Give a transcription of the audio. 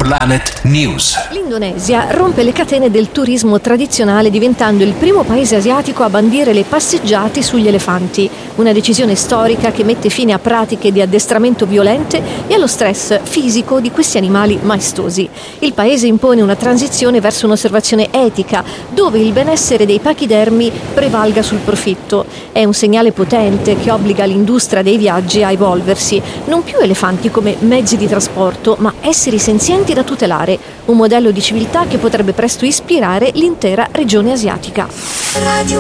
Planet News. L'Indonesia rompe le catene del turismo tradizionale diventando il primo paese asiatico a bandire le passeggiate sugli elefanti. Una decisione storica che mette fine a pratiche di addestramento violente e allo stress fisico di questi animali maestosi. Il paese impone una transizione verso un'osservazione etica, dove il benessere dei pachidermi prevalga sul profitto. È un segnale potente che obbliga l'industria dei viaggi a evolversi. Non più elefanti come mezzi di trasporto, ma esseri senzienti da tutelare. Un modello di civiltà che potrebbe presto ispirare l'intera regione asiatica.